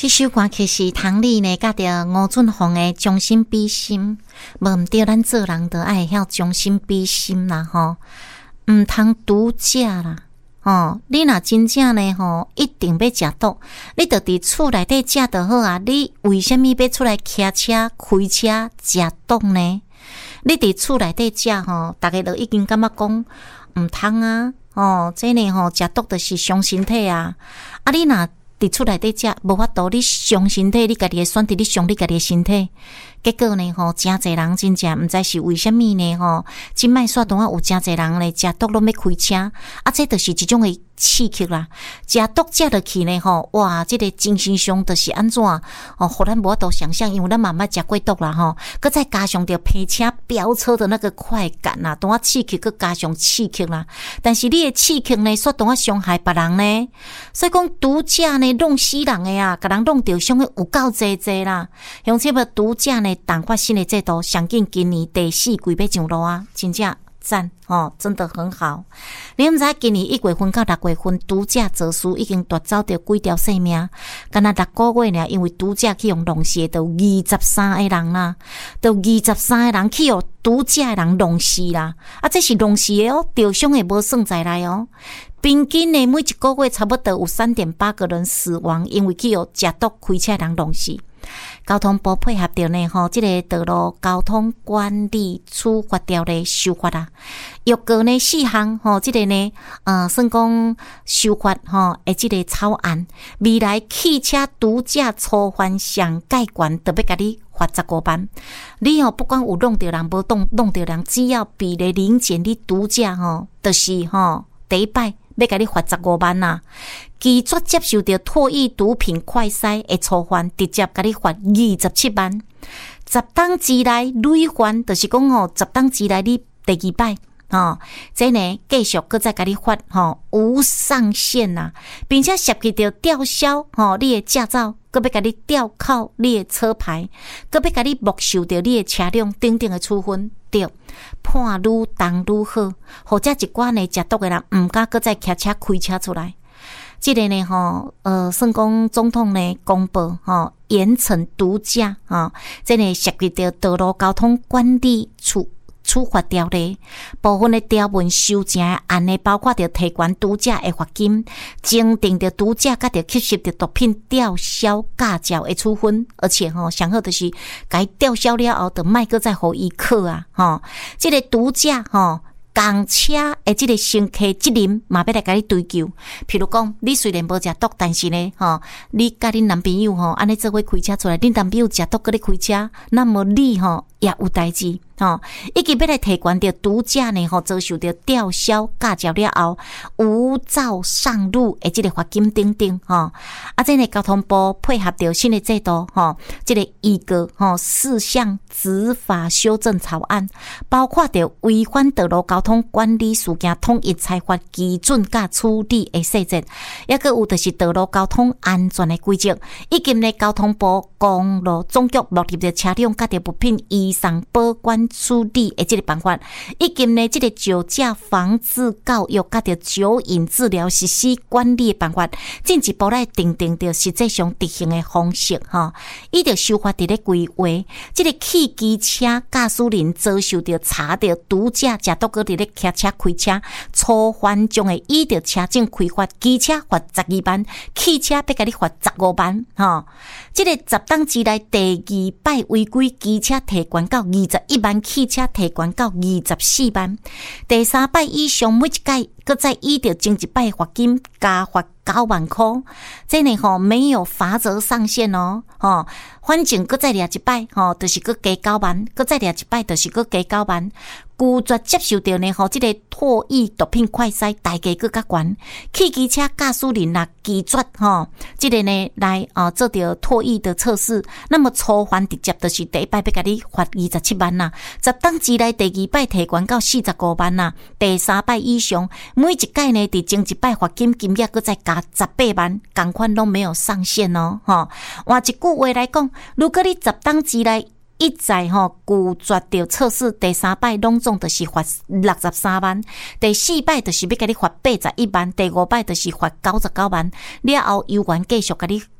这首歌其实唐丽呢，甲着吴俊宏的《将心比心》，无毋对，咱做人都爱晓将心比心啦吼，毋通独假啦。你若真正呢一定要食毒，你就伫厝内底食就好啊。你为什么要出来骑车、开车食毒呢？你伫厝内底食大家都已经感觉讲毋通啊。这呢食毒就是伤身体啊。你若伫厝内底食无法度，你伤身体，你家己会选择你伤你家己的身体。结果呢真侪人真正毋知是为什么呢即摆煞当有真侪人咧食毒拢要开车这就是一种的刺激啦。食毒食落去呢哇，这个精神上就是安怎互咱无法度想象，因为咱嘛捌食过毒啦搁再加上着开车飙车的那个快感啦，当刺激搁加上刺激啦。但是你的刺激呢煞当伤害别人呢，所以讲毒驾呢弄死人的啊，甲人弄着伤的有够济啦。况且要毒驾呢党发新的制度，上紧今年第4季要上路啊，真正赞真的很好。你毋知今年1月份到6月份，毒驾肇事已经夺走着几条性命，敢若6个月呢，因为毒驾去用弄死就23个人啦，就23个人去用毒驾的人弄死啦。这是弄死的受伤的无算在内平均呢每1个月差不多有 3.8 个人死亡，因为去用食毒开车的人弄死。交通部配合着呢这个道路交通管理处罚条例修法啦，预告呢4项这个呢算讲修法这个草案，未来汽车毒驾初犯上介悬就要甲你罚15万。你不管有弄着人无弄着人，只要比例零检你毒驾就是第一摆要甲你罚15万啦。拒绝接受到唾液毒品快筛的初犯，直接甲你罚27万。10档之内累犯，就是讲10档之内你第2摆这呢继续搁再甲你罚无上限啦，并且涉及到吊销你的驾照，搁要甲你吊扣你的车牌，搁要甲你没收到你的车辆等等的处分，对，判愈重愈好，或者一寡呢食毒的人毋敢搁再骑车开车出来。这个呢算讲总统呢公布严惩毒驾这呢涉及到道路交通管理处罚条例部分的条文修正的案例，包括着提悬毒驾的罚金，增订着毒驾甲着吸食着毒品吊销驾照的处分，而且上好就是该吊销了后，就莫搁再互伊考啊这个毒驾公车的这个乘客责任嘛要来甲你追究。譬如讲，你虽然无食毒，但是呢你甲恁男朋友安尼做伙开车出来，恁男朋友食毒搁咧开车，那么你也有代志以及要来提悬着毒驾呢遭受着吊销驾照了后无照上路的这个罚金等等这呢交通部配合着新的制度这个依个4项执法修正草案，包括着违反道路交通管理事件统一裁罚基准甲处理的细则，也个有就是道路交通安全的规则，以及呢交通部公路总局落入着车辆甲着物品移送保管处理的这个办法，以及呢这个酒驾防治教育甲着酒瘾治疗实施管理的办法，进一步来订定着实际上执行的方式伊着修法伫咧规划这个汽机车驾驶人遭受着查着毒驾食毒搁伫咧骑车开车，初犯将会依着车证开罚，机车罚12万，汽车要甲你罚15万这个10档之内第2摆违规机车提悬到21万，汽车提悬到24万，第3摆以上每一届搁再依着前一摆罚金加罚9万块，这呢没有罚则上限反正搁再掠一摆就是搁加9万，搁再掠一摆就是搁加9万。拒绝接受到呢这个唾液毒品快筛，大家搁较悬。汽机车驾驶人若拒绝这个呢来做着唾液的测试，那么初犯直接就是第1摆要甲你罚27万啦，10档之内第2摆提悬到45万啦，第3摆以上每一届呢伫前一摆罚金金额搁再加18万，同款拢没有上限换一句话来讲，如果你10档之内一再拒绝着测试，第3摆拢总就是罚63万，第4摆就是要甲你罚81万，第5摆就是罚99万，了后有缘继续甲你